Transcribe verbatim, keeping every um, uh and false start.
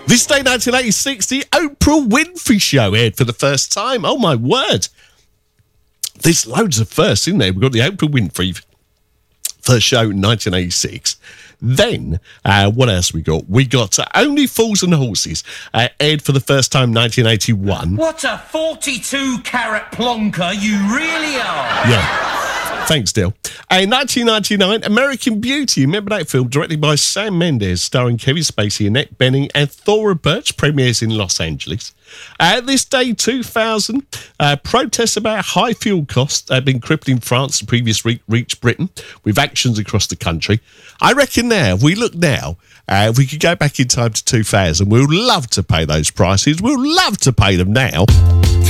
This day, nineteen eighty-six, the Oprah Winfrey Show aired for the first time. Oh, my word. There's loads of firsts in there. We've got the Oprah Winfrey first show in nineteen eighty-six. Then, uh, what else we got? We got uh, Only Fools and Horses, uh, aired for the first time in nineteen eighty-one. What a forty-two carat plonker you really are. Yeah. Thanks, Dill. In nineteen ninety-nine, American Beauty. Remember that film? Directed by Sam Mendes, starring Kevin Spacey, Annette Bening, and Thora Birch. Premieres in Los Angeles. At this day, two thousand, uh, protests about high fuel costs have been crippling France and previously re- reached Britain, with actions across the country. I reckon now, if we look now, uh, if we could go back in time to two thousand, we'll love to pay those prices. We'll love to pay them now.